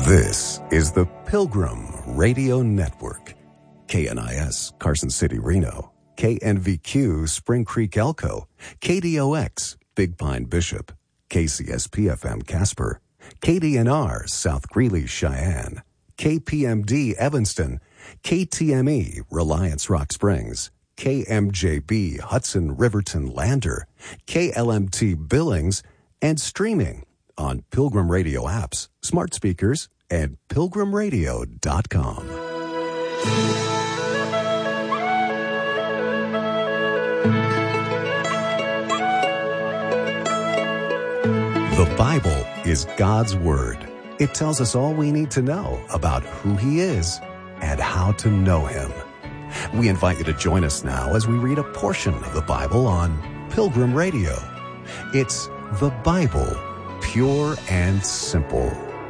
This is the Pilgrim Radio Network. KNIS, Carson City, Reno. KNVQ, Spring Creek, Elko. KDOX, Big Pine, Bishop. KCSP-FM, Casper. KDNR, South Greeley, Cheyenne. KPMD, Evanston. KTME, Reliance, Rock Springs. KMJB, Hudson, Riverton, Lander. KLMT, Billings. And streaming on Pilgrim Radio apps, smart speakers, and pilgrimradio.com. The Bible is God's Word. It tells us all we need to know about who He is and how to know Him. We invite you to join us now as we read a portion of the Bible on Pilgrim Radio. It's the Bible, pure and simple.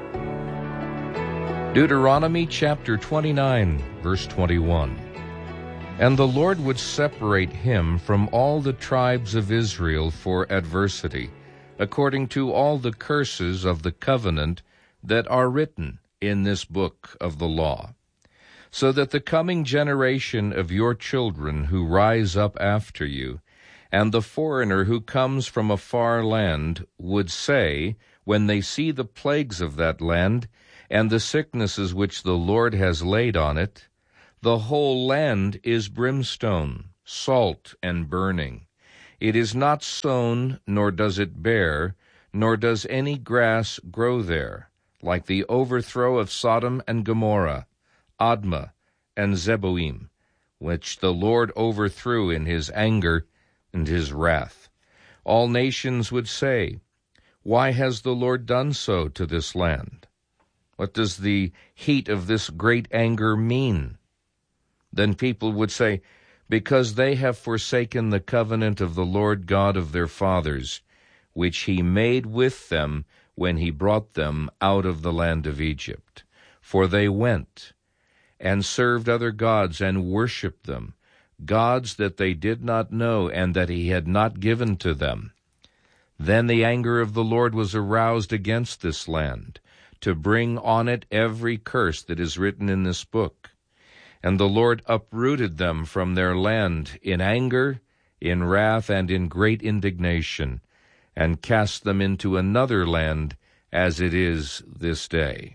Deuteronomy chapter 29, verse 21. And the Lord would separate him from all the tribes of Israel for adversity, according to all the curses of the covenant that are written in this book of the law, so that the coming generation of your children who rise up after you, and the foreigner who comes from a far land, would say, when they see the plagues of that land, and the sicknesses which the Lord has laid on it, the whole land is brimstone, salt, and burning. It is not sown, nor does it bear, nor does any grass grow there, like the overthrow of Sodom and Gomorrah, Admah, and Zeboim, which the Lord overthrew in his anger and his wrath. All nations would say, why has the Lord done so to this land? What does the heat of this great anger mean? Then people would say, because they have forsaken the covenant of the Lord God of their fathers, which he made with them when he brought them out of the land of Egypt. For they went and served other gods and worshipped them, gods that they did not know and that he had not given to them. Then the anger of the Lord was aroused against this land, to bring on it every curse that is written in this book. And the Lord uprooted them from their land in anger, in wrath, and in great indignation, and cast them into another land, as it is this day.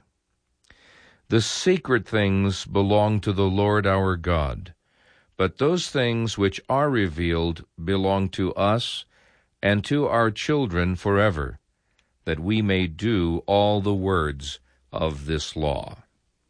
The secret things belong to the Lord our God, but those things which are revealed belong to us and to our children forever, that we may do all the words of this law.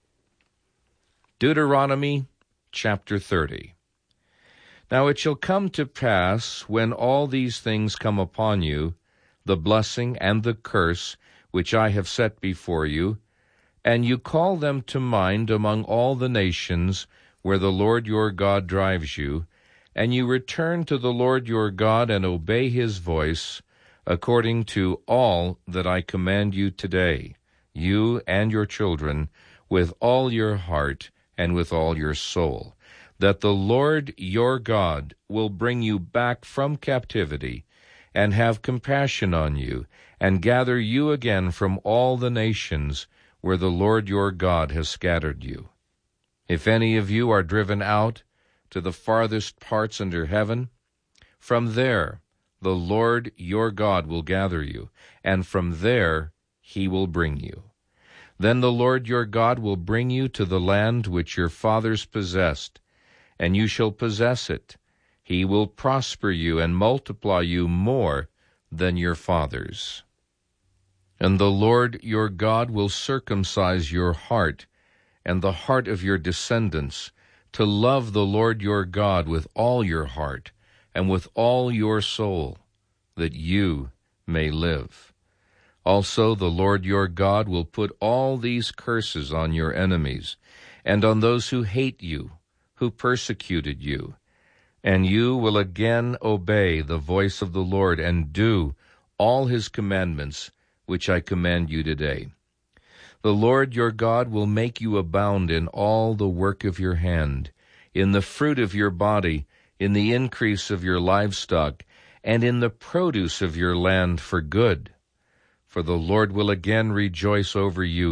Deuteronomy chapter 30. Now it shall come to pass, when all these things come upon you, the blessing and the curse which I have set before you, and you call them to mind among all the nations where the Lord your God drives you, and you return to the Lord your God and obey his voice, according to all that I command you today, you and your children, with all your heart and with all your soul, that the Lord your God will bring you back from captivity, and have compassion on you, and gather you again from all the nations where the Lord your God has scattered you. If any of you are driven out to the farthest parts under heaven, from there the Lord your God will gather you, and from there he will bring you. Then the Lord your God will bring you to the land which your fathers possessed, and you shall possess it. He will prosper you and multiply you more than your fathers. And the Lord your God will circumcise your heart and the heart of your descendants, to love the Lord your God with all your heart and with all your soul, that you may live. Also the Lord your God will put all these curses on your enemies, and on those who hate you, who persecuted you, and you will again obey the voice of the Lord and do all his commandments which I command you today. The Lord your God will make you abound in all the work of your hand, in the fruit of your body, in the increase of your livestock, and in the produce of your land for good. For the Lord will again rejoice over you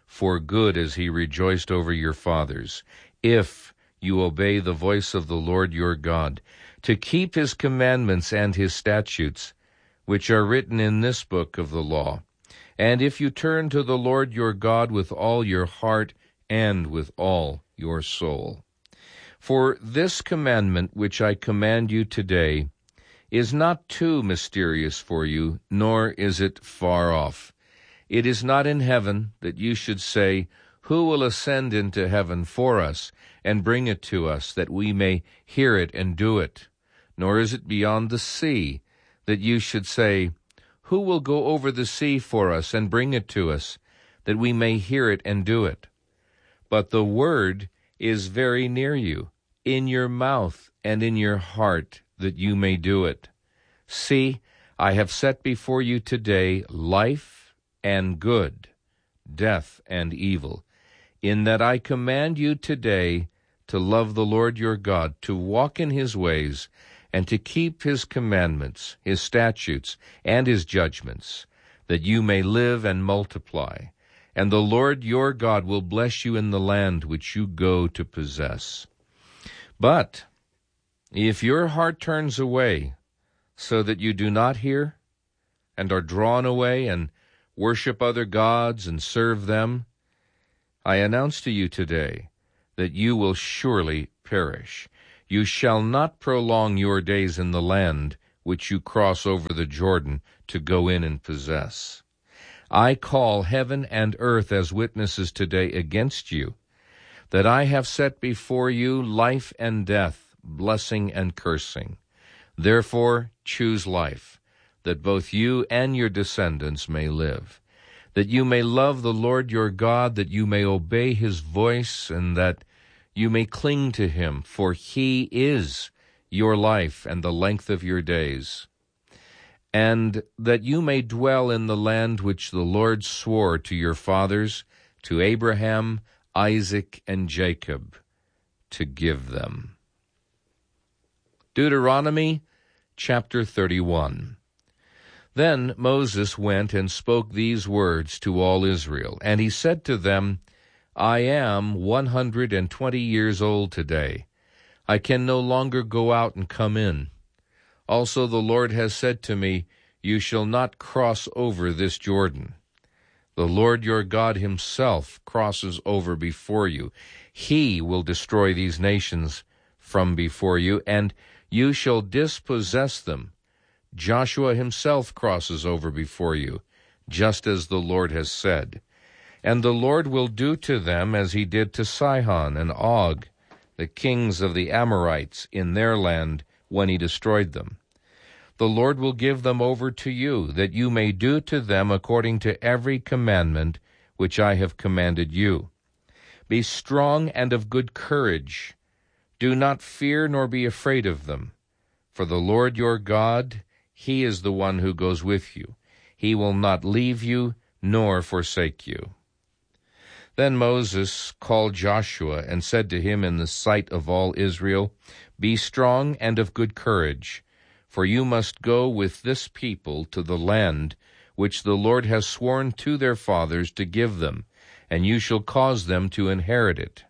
for good as he rejoiced over your fathers, if you obey the voice of the Lord your God, to keep his commandments and his statutes, which are written in this book of the law, and if you turn to the Lord your God with all your heart and with all your soul. For this commandment which I command you today is not too mysterious for you, nor is it far off. It is not in heaven, that you should say, who will ascend into heaven for us and bring it to us, that we may hear it and do it? Nor is it beyond the sea, that you should say, who will go over the sea for us and bring it to us, that we may hear it and do it? But the word is very near you, in your mouth and in your heart, that you may do it. See, I have set before you today life and good, death and evil, in that I command you today to love the Lord your God, to walk in his ways, and to keep his commandments, his statutes, and his judgments, that you may live and multiply. And the Lord your God will bless you in the land which you go to possess. But if your heart turns away, so that you do not hear, and are drawn away, and worship other gods and serve them, I announce to you today that you will surely perish. You shall not prolong your days in the land which you cross over the Jordan to go in and possess. I call heaven and earth as witnesses today against you, that I have set before you life and death, blessing and cursing. Therefore choose life, that both you and your descendants may live, that you may love the Lord your God, that you may obey his voice, and that you may cling to him, for he is your life and the length of your days, and that you may dwell in the land which the Lord swore to your fathers, to Abraham, Isaac, and Jacob, to give them. Deuteronomy chapter 31. Then Moses went and spoke these words to all Israel, and he said to them, I am 120 years old today. I can no longer go out and come in. Also the Lord has said to me, you shall not cross over this Jordan. The Lord your God himself crosses over before you. He will destroy these nations from before you, and you shall dispossess them. Joshua himself crosses over before you, just as the Lord has said. And the Lord will do to them as he did to Sihon and Og, the kings of the Amorites, in their land when he destroyed them. The Lord will give them over to you, that you may do to them according to every commandment which I have commanded you. Be strong and of good courage. Do not fear nor be afraid of them. For the Lord your God, he is the one who goes with you. He will not leave you nor forsake you. Then Moses called Joshua and said to him in the sight of all Israel, Be strong and of good courage, for you must go with this people to the land which the Lord has sworn to their fathers to give them, and you shall cause them to inherit it.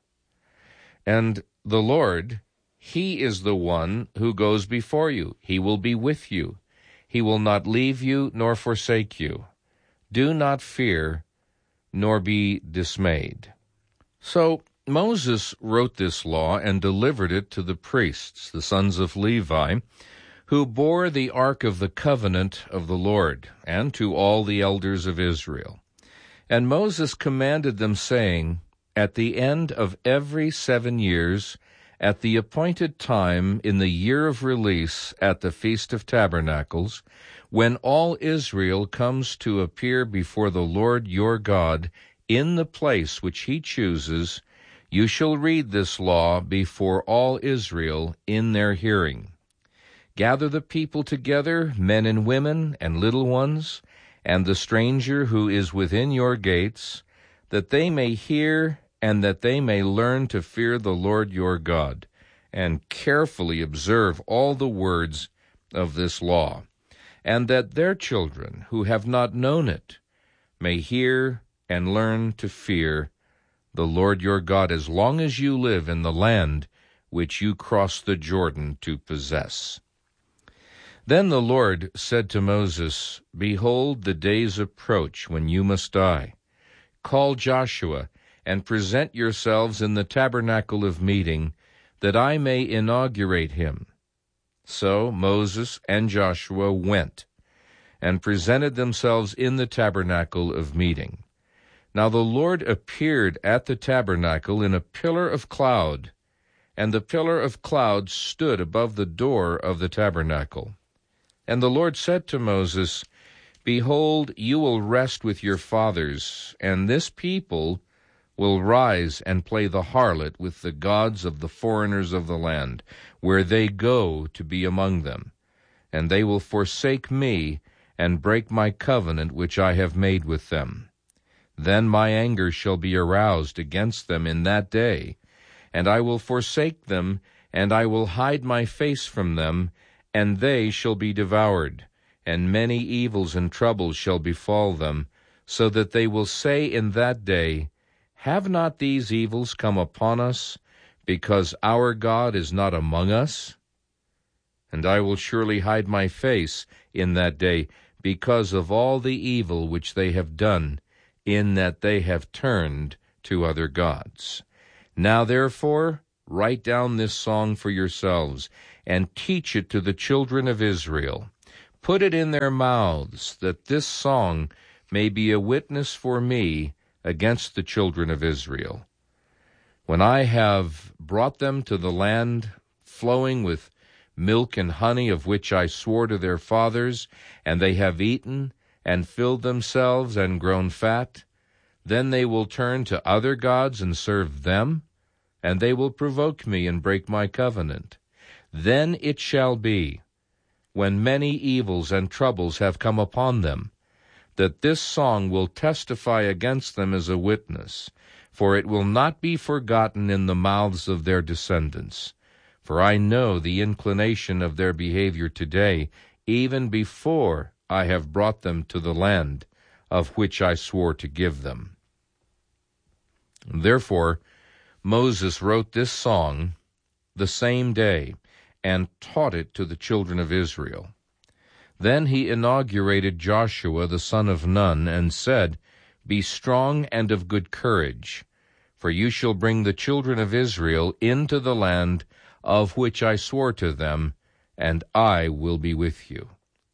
And the Lord, he is the one who goes before you. He will be with you. He will not leave you nor forsake you. Do not fear, nor be dismayed. So Moses wrote this law and delivered it to the priests, the sons of Levi, who bore the ark of the covenant of the Lord, and to all the elders of Israel. And Moses commanded them, saying, At the end of every 7 years, at the appointed time in the year of release at the Feast of Tabernacles, when all Israel comes to appear before the Lord your God in the place which he chooses, you shall read this law before all Israel in their hearing. Gather the people together, men and women and little ones, and the stranger who is within your gates, that they may hear and that they may learn to fear the Lord your God, and carefully observe all the words of this law, and that their children who have not known it may hear and learn to fear the Lord your God as long as you live in the land which you cross the Jordan to possess." Then the Lord said to Moses, "Behold, the days approach when you must die. Call Joshua, and present yourselves in the tabernacle of meeting, that I may inaugurate him." So Moses and Joshua went, and presented themselves in the tabernacle of meeting. Now the Lord appeared at the tabernacle in a pillar of cloud, and the pillar of cloud stood above the door of the tabernacle. And the Lord said to Moses, "Behold, you will rest with your fathers, and this people will rise and play the harlot with the gods of the foreigners of the land, where they go to be among them. And they will forsake me, and break my covenant which I have made with them. Then my anger shall be aroused against them in that day, and I will forsake them, and I will hide my face from them, and they shall be devoured, and many evils and troubles shall befall them, so that they will say in that day, Have not these evils come upon us, because our God is not among us? And I will surely hide my face in that day, because of all the evil which they have done, in that they have turned to other gods. Now therefore write down this song for yourselves, and teach it to the children of Israel. Put it in their mouths, that this song may be a witness for me against the children of Israel. When I have brought them to the land flowing with milk and honey, of which I swore to their fathers, and they have eaten, and filled themselves, and grown fat, then they will turn to other gods and serve them, and they will provoke me and break my covenant. Then it shall be, when many evils and troubles have come upon them, that this song will testify against them as a witness, for it will not be forgotten in the mouths of their descendants. For I know the inclination of their behavior today, even before I have brought them to the land of which I swore to give them." Therefore Moses wrote this song the same day, and taught it to the children of Israel. Then he inaugurated Joshua the son of Nun, and said, "Be strong and of good courage, for you shall bring the children of Israel into the land of which I swore to them, and I will be with you."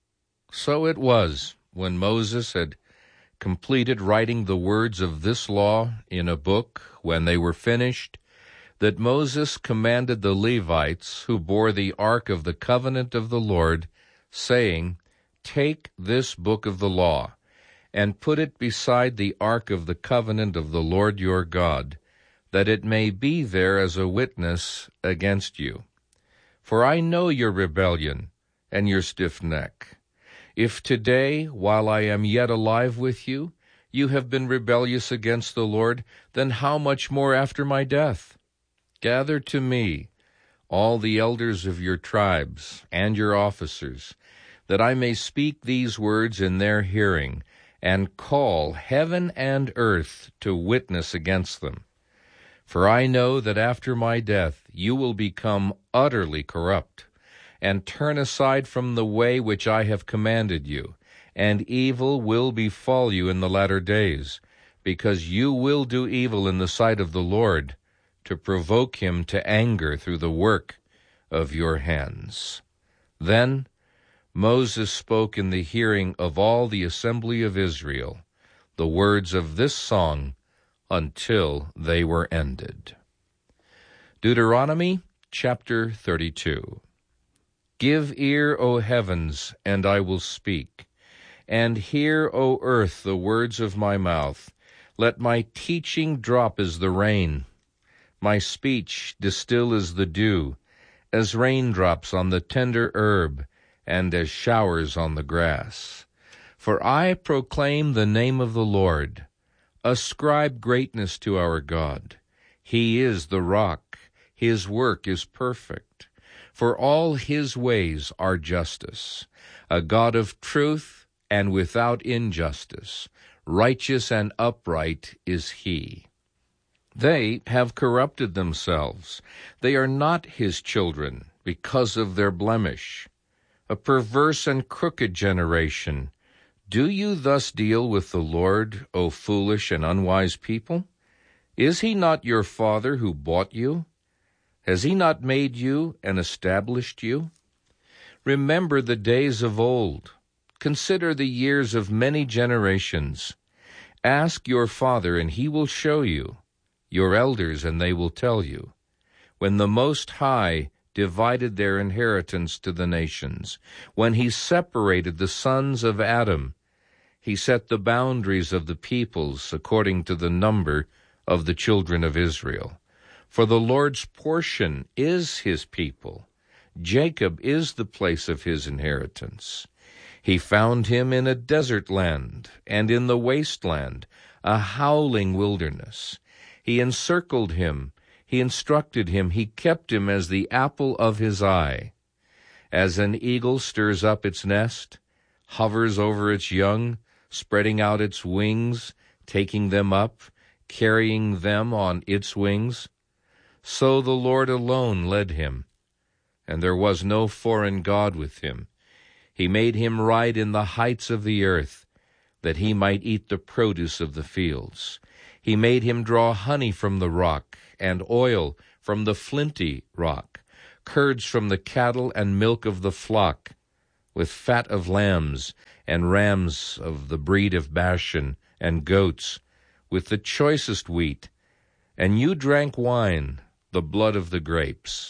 So it was, when Moses had completed writing the words of this law in a book, when they were finished, that Moses commanded the Levites, who bore the ark of the covenant of the Lord, saying, "Take this book of the law, and put it beside the ark of the covenant of the Lord your God, that it may be there as a witness against you. For I know your rebellion and your stiff neck. If today, while I am yet alive with you, you have been rebellious against the Lord, then how much more after my death? Gather to me all the elders of your tribes and your officers, that I may speak these words in their hearing, and call heaven and earth to witness against them. For I know that after my death you will become utterly corrupt, and turn aside from the way which I have commanded you, and evil will befall you in the latter days, because you will do evil in the sight of the Lord, to provoke him to anger through the work of your hands." Then Moses spoke in the hearing of all the assembly of Israel the words of this song until they were ended. Deuteronomy chapter 32. Give ear, O heavens, and I will speak, and hear, O earth, the words of my mouth. Let my teaching drop as the rain, my speech distill as the dew, as raindrops on the tender herb, and as showers on the grass. For I proclaim the name of the Lord. Ascribe greatness to our God. He is the rock. His work is perfect. For all his ways are justice, a God of truth and without injustice. righteous and upright is he. They have corrupted themselves. They are not his children because of their blemish. A perverse and crooked generation. Do you thus deal with the Lord, O foolish and unwise people? Is he not your Father who bought you? Has he not made you and established you? Remember the days of old. Consider the years of many generations. Ask your father, and he will show you, your elders, and they will tell you. When the Most High divided their inheritance to the nations, when he separated the sons of Adam, he set the boundaries of the peoples according to the number of the children of Israel. For the Lord's portion is his people. Jacob is the place of his inheritance. He found him in a desert land, and in the wasteland, a howling wilderness. He encircled him, he instructed him, he kept him as the apple of his eye. As an eagle stirs up its nest, hovers over its young, spreading out its wings, taking them up, carrying them on its wings, so the Lord alone led him, and there was no foreign god with him. He made him ride in the heights of the earth, that he might eat the produce of the fields. He made him draw honey from the rock, and oil from the flinty rock, curds from the cattle and milk of the flock, with fat of lambs and rams of the breed of Bashan, and goats, with the choicest wheat. And you drank wine, the blood of the grapes.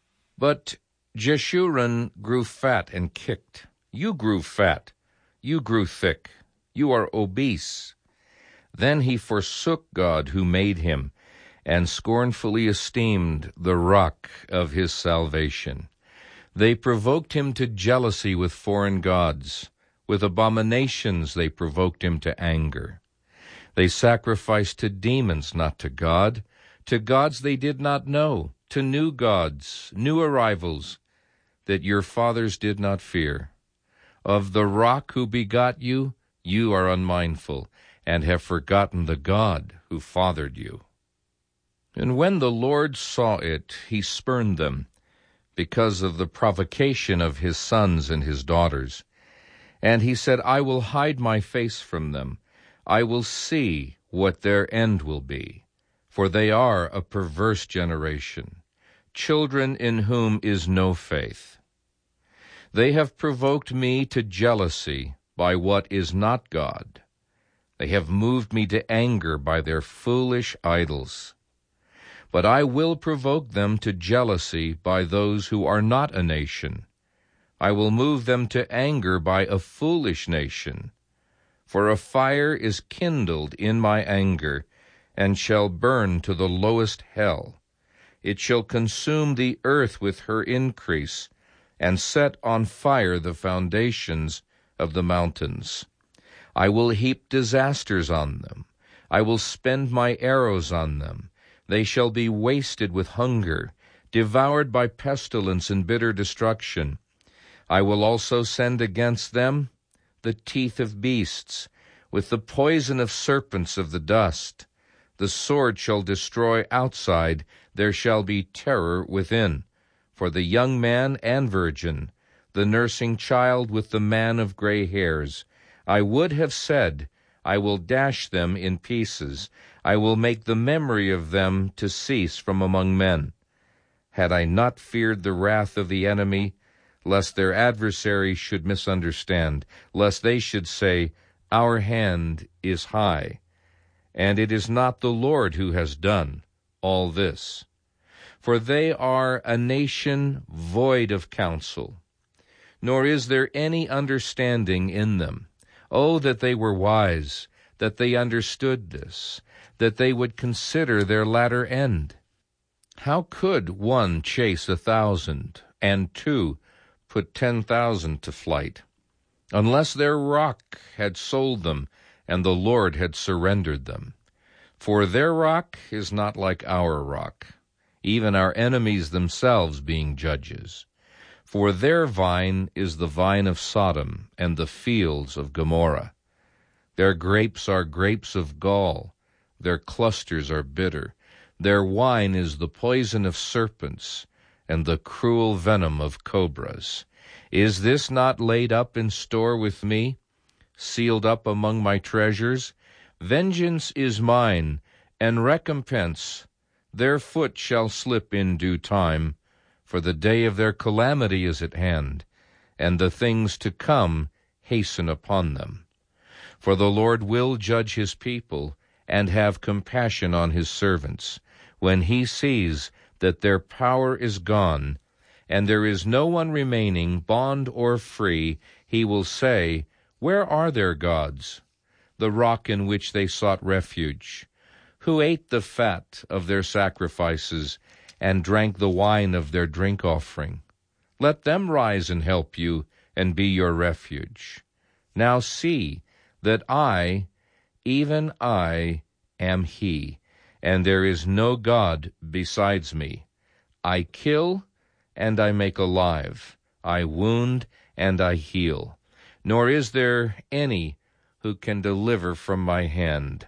But Jeshurun grew fat and kicked. You grew fat, you grew thick, you are obese. Then he forsook God who made him, and scornfully esteemed the rock of his salvation. They provoked him to jealousy with foreign gods. With abominations they provoked him to anger. They sacrificed to demons, not to God, to gods they did not know, to new gods, new arrivals, that your fathers did not fear. Of the rock who begot you, you are unmindful, and have forgotten the God who fathered you. And when the Lord saw it, he spurned them, because of the provocation of his sons and his daughters. And he said, I will hide my face from them. I will see what their end will be. For they are a perverse generation, children in whom is no faith. They have provoked me to jealousy by what is not God. They have moved me to anger by their foolish idols. But I will provoke them to jealousy by those who are not a nation. I will move them to anger by a foolish nation. For a fire is kindled in my anger, and shall burn to the lowest hell. It shall consume the earth with her increase, and set on fire the foundations of the mountains. I will heap disasters on them. I will spend my arrows on them. They shall be wasted with hunger, devoured by pestilence and bitter destruction. I will also send against them the teeth of beasts, with the poison of serpents of the dust. The sword shall destroy outside, there shall be terror within. For the young man and virgin, the nursing child with the man of gray hairs, I would have said, I will dash them in pieces. I will make the memory of them to cease from among men. Had I not feared the wrath of the enemy, lest their adversaries should misunderstand, lest they should say, Our hand is high, and it is not the Lord who has done all this. For they are a nation void of counsel, nor is there any understanding in them. Oh, that they were wise, that they understood this, that they would consider their latter end. How could one chase 1,000, and 2 put 10,000 to flight, unless their rock had sold them, and the Lord had surrendered them? For their rock is not like our rock, even our enemies themselves being judges. For their vine is the vine of Sodom, and the fields of Gomorrah. Their grapes are grapes of gall, their clusters are bitter. Their wine is the poison of serpents, and the cruel venom of cobras. Is this not laid up in store with me, sealed up among my treasures? Vengeance is mine, and recompense. Their foot shall slip in due time, for the day of their calamity is at hand, and the things to come hasten upon them. For the Lord will judge his people, and have compassion on his servants, when he sees that their power is gone, and there is no one remaining, bond or free. He will say, Where are their gods, the rock in which they sought refuge? Who ate the fat of their sacrifices, and drank the wine of their drink offering? Let them rise and help you, and be your refuge. Now see that I, even I, am he, and there is no God besides me. I kill, and I make alive. I wound, and I heal. Nor is there any who can deliver from my hand.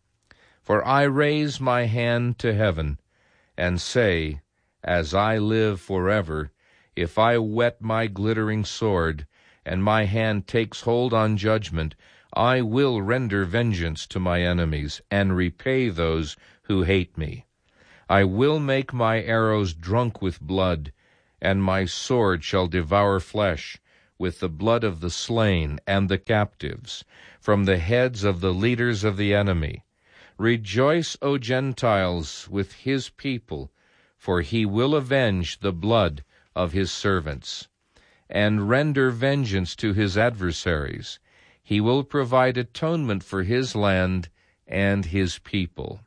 For I raise my hand to heaven, and say, As I live forever, if I whet my glittering sword, and my hand takes hold on judgment, I will render vengeance to my enemies, and repay those who hate me. I will make my arrows drunk with blood, and my sword shall devour flesh, with the blood of the slain and the captives, from the heads of the leaders of the enemy. Rejoice, O Gentiles, with his people, for he will avenge the blood of his servants, and render vengeance to his adversaries. He will provide atonement for his land and his people.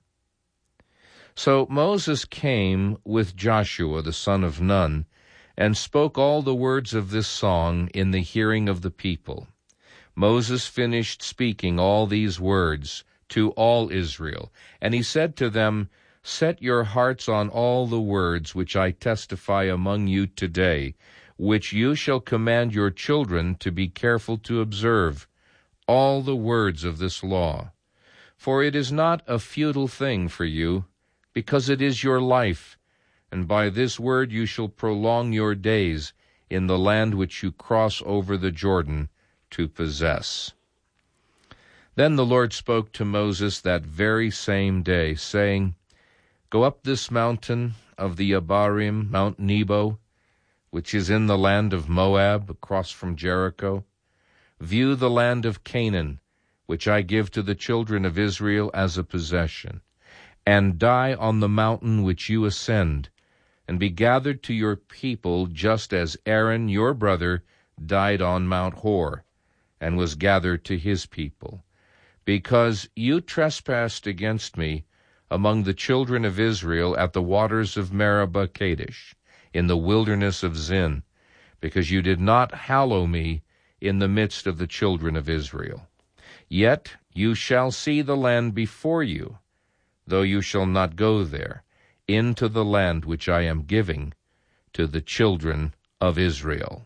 So Moses came with Joshua the son of Nun, and spoke all the words of this song in the hearing of the people. Moses finished speaking all these words to all Israel, and he said to them, Set your hearts on all the words which I testify among you today, which you shall command your children to be careful to observe, all the words of this law. For it is not a futile thing for you, because it is your life, and by this word you shall prolong your days in the land which you cross over the Jordan to possess. Then the Lord spoke to Moses that very same day, saying, Go up this mountain of the Abarim, Mount Nebo, which is in the land of Moab, across from Jericho. View the land of Canaan, which I give to the children of Israel as a possession, and die on the mountain which you ascend, and be gathered to your people just as Aaron your brother died on Mount Hor, and was gathered to his people. Because you trespassed against me among the children of Israel at the waters of Meribah Kadesh, in the wilderness of Zin, because you did not hallow me in the midst of the children of Israel. Yet you shall see the land before you, though you shall not go there, into the land which I am giving to the children of Israel.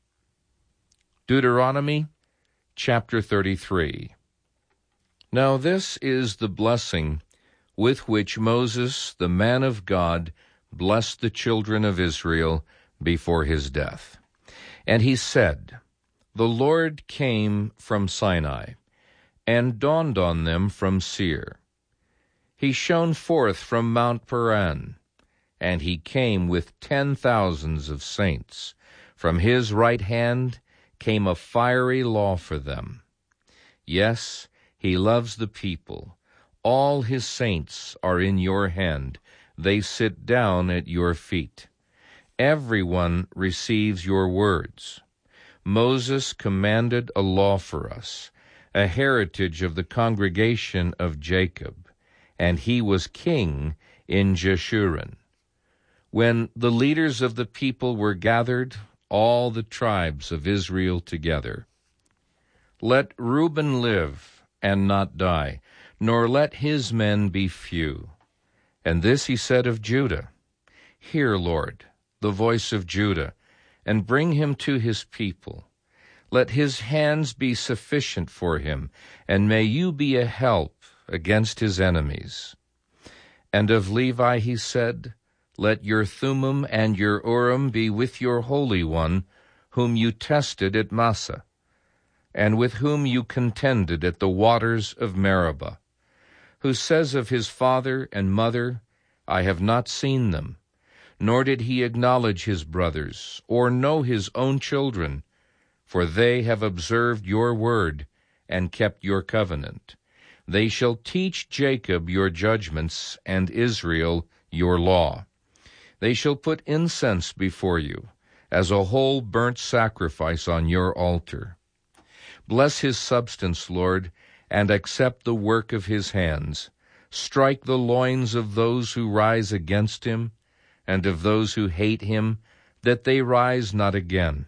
Deuteronomy chapter 33. Now this is the blessing with which Moses, the man of God, blessed the children of Israel before his death. And he said, The Lord came from Sinai, and dawned on them from Seir. He shone forth from Mount Paran, and he came with 10,000s of saints. From his right hand came a fiery law for them. Yes, he loves the people. All his saints are in your hand. They sit down at your feet. Everyone receives your words. Moses commanded a law for us, a heritage of the congregation of Jacob, and he was king in Jeshurun. When the leaders of the people were gathered, all the tribes of Israel together. Let Reuben live and not die, nor let his men be few. And this he said of Judah, Hear, Lord, the voice of Judah, and bring him to his people. Let his hands be sufficient for him, and may you be a help against his enemies. And of Levi he said, Let your Thummim and your Urim be with your Holy One, whom you tested at Massah, and with whom you contended at the waters of Meribah, who says of his father and mother, I have not seen them, nor did he acknowledge his brothers, or know his own children, for they have observed your word, and kept your covenant. They shall teach Jacob your judgments, and Israel your law. They shall put incense before you, as a whole burnt sacrifice on your altar. Bless his substance, Lord, and accept the work of his hands. Strike the loins of those who rise against him, and of those who hate him, that they rise not again.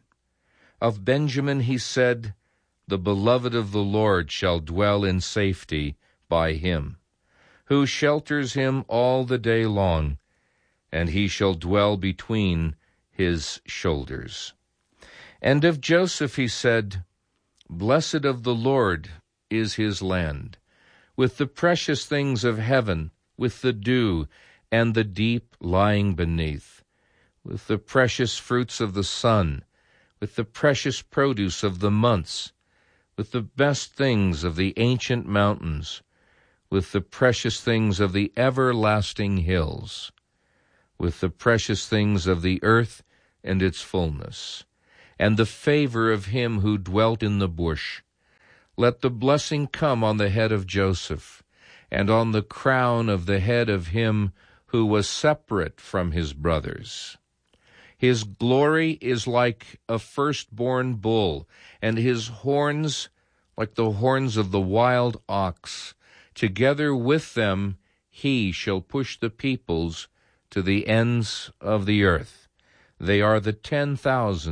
Of Benjamin he said, The beloved of the Lord shall dwell in safety by him, who shelters him all the day long, and he shall dwell between his shoulders. And of Joseph he said, Blessed of the Lord is his land, with the precious things of heaven, with the dew, and the deep lying beneath, with the precious fruits of the sun, with the precious produce of the months, with the best things of the ancient mountains, with the precious things of the everlasting hills, with the precious things of the earth and its fullness, and the favor of him who dwelt in the bush. Let the blessing come on the head of Joseph, and on the crown of the head of him who was separate from his brothers. His glory is like a firstborn bull, and his horns like the horns of the wild ox. Together with them he shall push the peoples to the ends of the earth. They are the 10,000